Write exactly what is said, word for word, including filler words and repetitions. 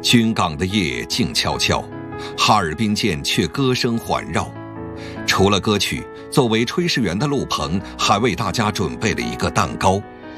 军港的夜静悄悄，哈尔滨舰却歌声环绕。除了歌曲，作为炊事员的陆鹏还为大家准备了一个蛋糕。